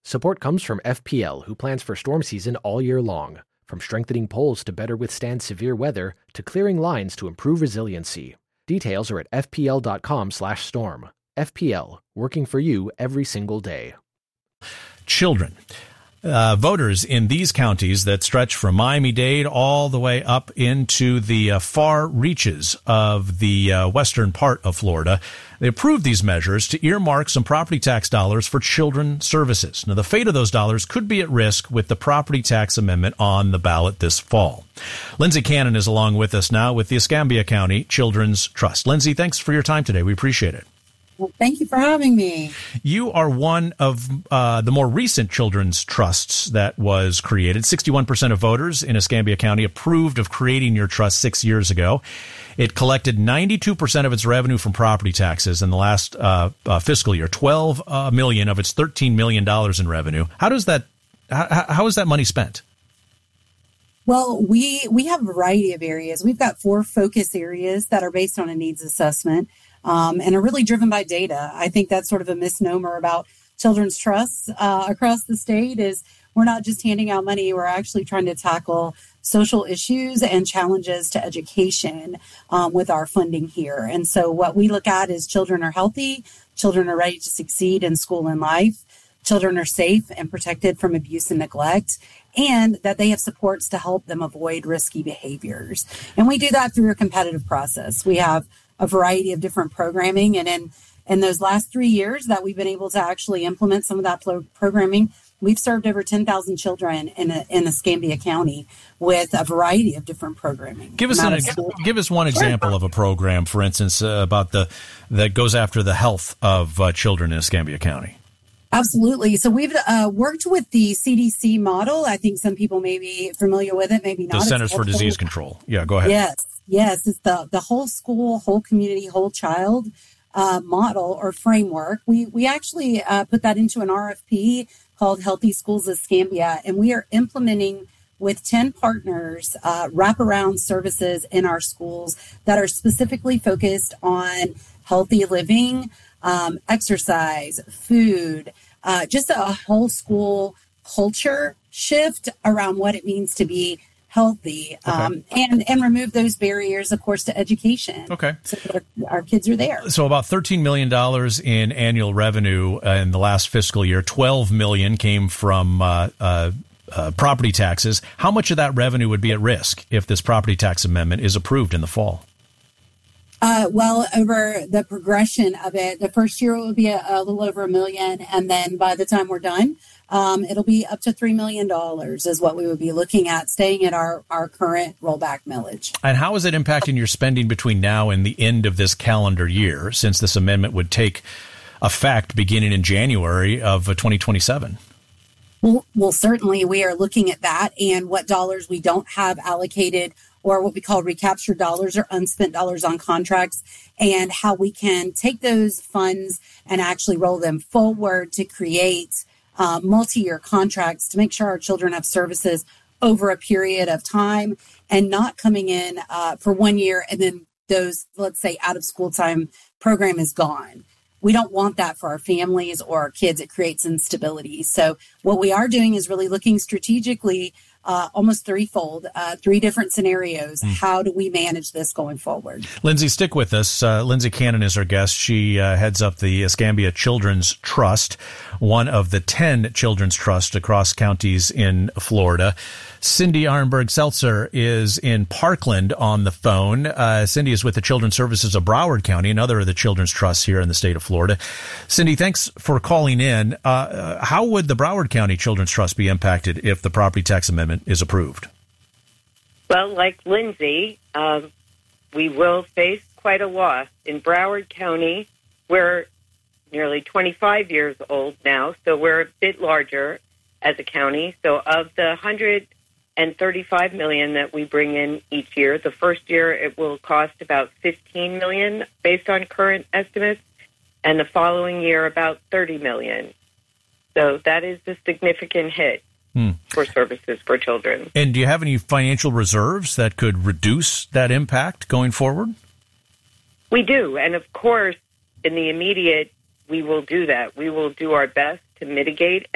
Support comes from FPL, who plans for storm season all year long. From strengthening poles to better withstand severe weather, to clearing lines to improve resiliency. Details are at fpl.com/storm. FPL, working for you every single day. Children. Voters in these counties that stretch from Miami-Dade all the way up into the far reaches of the western part of Florida, they approved these measures to earmark some property tax dollars for children's services. Now, the fate of those dollars could be at risk with the property tax amendment on the ballot this fall. Lindsay Cannon is along with us now with the Escambia County Children's Trust. Lindsay, thanks for your time today. We appreciate it. Well, thank you for having me. You are one of the more recent children's trusts that was created. 61% of voters in Escambia County approved of creating your trust 6 years ago. It collected 92% of its revenue from property taxes in the last fiscal year, $12 million of its $13 million in revenue. How is that money spent? Well, we have a variety of areas. We've got 4 focus areas that are based on a needs assessment. And are really driven by data. I think that's sort of a misnomer about children's trusts across the state is we're not just handing out money, we're actually trying to tackle social issues and challenges to education with our funding here. And so what we look at is children are healthy, children are ready to succeed in school and life, children are safe and protected from abuse and neglect, and that they have supports to help them avoid risky behaviors. And we do that through a competitive process. We have a variety of different programming. And in those last 3 years that we've been able to actually implement some of that programming, we've served over 10,000 children in Escambia County with a variety of different programming. Give us one example of a program, for instance, that goes after the health of children in Escambia County. Absolutely. So we've worked with the CDC model. I think some people may be familiar with it, maybe not. The Centers for Disease Control. Yeah, go ahead. Yes, it's the whole school, whole community, whole child model or framework. We actually put that into an RFP called Healthy Schools Escambia, and we are implementing with 10 partners wraparound services in our schools that are specifically focused on healthy living, exercise, food, just a whole school culture shift around what it means to be healthy, and remove those barriers, of course, to education. Okay. So that our kids are there. So about $13 million in annual revenue in the last fiscal year. $12 million came from property taxes. How much of that revenue would be at risk if this property tax amendment is approved in the fall? Well, over the progression of it, the first year it will be a little over $1 million. And then by the time we're done, it'll be up to $3 million is what we would be looking at, staying at our current rollback millage. And how is it impacting your spending between now and the end of this calendar year, since this amendment would take effect beginning in January of 2027? Well, certainly we are looking at that and what dollars we don't have allocated or what we call recaptured dollars or unspent dollars on contracts, and how we can take those funds and actually roll them forward to create multi-year contracts to make sure our children have services over a period of time and not coming in for 1 year and then those, let's say, out of school time program is gone. We don't want that for our families or our kids. It creates instability. So what we are doing is really looking strategically, almost threefold, 3 different scenarios. How do we manage this going forward? Lindsay, stick with us. Lindsay Cannon is our guest. She heads up the Escambia Children's Trust, one of the 10 children's trusts across counties in Florida. Cindy Arenberg-Seltzer is in Parkland on the phone. Cindy is with the Children's Services of Broward County, another of the children's trusts here in the state of Florida. Cindy, thanks for calling in. How would the Broward County Children's Trust be impacted if the property tax amendment is approved? Well, like Lindsay, we will face quite a loss. In Broward County, we're nearly 25 years old now, so we're a bit larger as a county. So of the $135 million that we bring in each year, the first year it will cost about $15 million based on current estimates, and the following year about $30 million. So that is a significant hit for services for children. And do you have any financial reserves that could reduce that impact going forward? We do. And of course, in the immediate, we will do that. We will do our best to mitigate